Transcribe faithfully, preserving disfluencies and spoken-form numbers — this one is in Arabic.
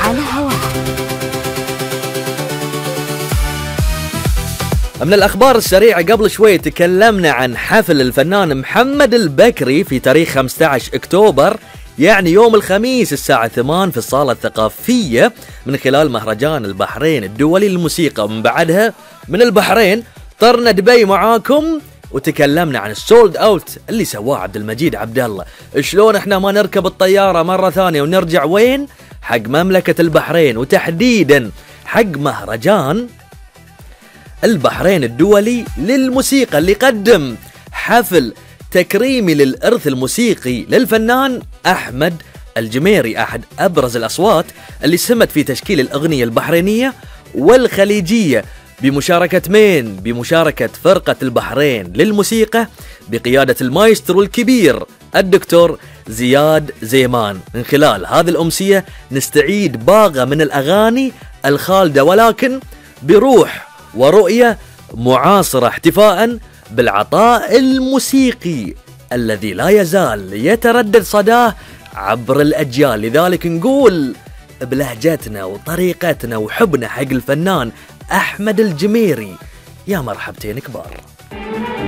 على هواها. من الأخبار السريعة، قبل شوي تكلمنا عن حفل الفنان محمد البكري في تاريخ خمسة عشر أكتوبر، يعني يوم الخميس الساعة ثمانية في الصالة الثقافية من خلال مهرجان البحرين الدولي للموسيقى. ومن بعدها من البحرين طرنا دبي معاكم وتكلمنا عن السولد اوت اللي سواه عبد المجيد عبد الله. شلون احنا ما نركب الطيارة مرة ثانية ونرجع وين؟ حق مملكة البحرين، وتحديدا حق مهرجان البحرين الدولي للموسيقى اللي قدم حفل تكريمي للإرث الموسيقي للفنان أحمد الجميري، أحد أبرز الأصوات اللي سمت في تشكيل الأغنية البحرينية والخليجية، بمشاركة مين؟ بمشاركة فرقة البحرين للموسيقى بقيادة المايسترو الكبير الدكتور زياد زيمان. من خلال هذه الأمسية نستعيد باغة من الأغاني الخالدة ولكن بروح ورؤية معاصرة، احتفاء بالعطاء الموسيقي الذي لا يزال يتردد صداه عبر الأجيال. لذلك نقول بلهجتنا وطريقتنا وحبنا حق الفنان أحمد الجميري، يا مرحبتين كبار.